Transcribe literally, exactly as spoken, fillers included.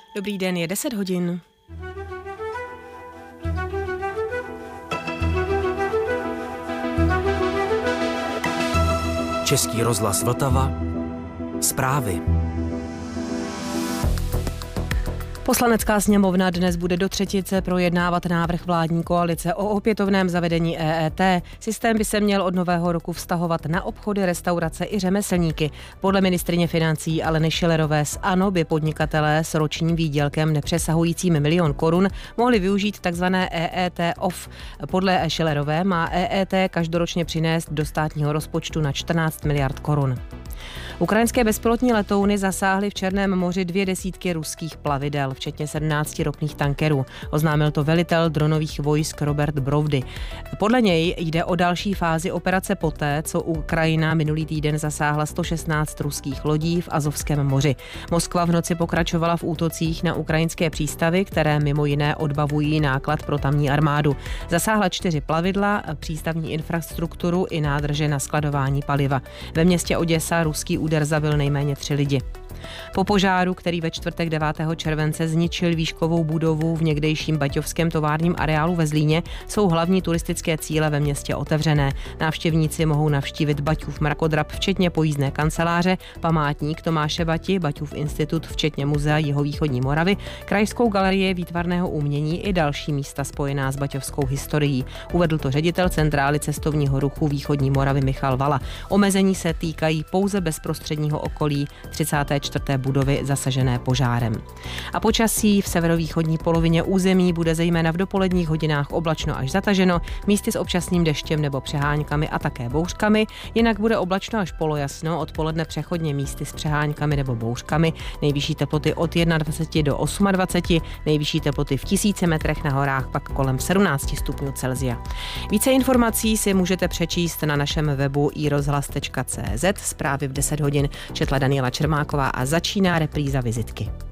Dobrý den, je deset hodin. Český rozhlas Vltava. Zprávy. Poslanecká sněmovna dnes bude do třetice projednávat návrh vládní koalice o opětovném zavedení E E T. Systém by se měl od nového roku vztahovat na obchody, restaurace i řemeslníky. Podle ministryně financí Aleny Schillerové z ANO by podnikatelé s ročním výdělkem nepřesahujícím milion korun mohli využít takzvané E E T off. Podle Schillerové má E E T každoročně přinést do státního rozpočtu na čtrnáct miliard korun. Ukrajinské bezpilotní letouny zasáhly v Černém moři dvě desítky ruských plavidel, včetně sedmnácti ropných tankerů. Oznámil to velitel dronových vojsk Robert Brovdy. Podle něj jde o další fázi operace poté, co Ukrajina minulý týden zasáhla sto šestnáct ruských lodí v Azovském moři. Moskva v noci pokračovala v útocích na ukrajinské přístavy, které mimo jiné odbavují náklad pro tamní armádu. Zasáhla čtyři plavidla, přístavní infrastrukturu i nádrže na skladování paliva. Ve městě Oděsa ruský úder zabil nejméně tři lidi. Po požáru, který ve čtvrtek devátého července zničil výškovou budovu v někdejším baťovském továrním areálu ve Zlíně, jsou hlavní turistické cíle ve městě otevřené. Návštěvníci mohou navštívit Baťův mrakodrap, včetně pojízdné kanceláře, památník Tomáše Bati, Baťův institut, včetně muzea Jihovýchodní Moravy, krajskou galerii výtvarného umění i další místa spojená s baťovskou historií. Uvedl to ředitel Centrály cestovního ruchu Východní Moravy Michal Vala. Omezení se týkají pouze bezprostředního okolí třicáté čtvrté budovy zasažené požárem. A počasí v severovýchodní polovině území bude zejména v dopoledních hodinách oblačno až zataženo, místy s občasným deštěm nebo přeháňkami a také bouřkami, jinak bude oblačno až polojasno, odpoledne přechodně místy s přeháňkami nebo bouřkami, nejvyšší teploty od dvacet jedna do dvaceti osmi, nejvyšší teploty v tisíci metrech na horách pak kolem sedmnáct stupňů Celsia. Více informací si můžete přečíst na našem webu i rozhlas tečka cé zet. Zprávy v deset hodin četla Daniela Čermáková a začíná repríza vizitky.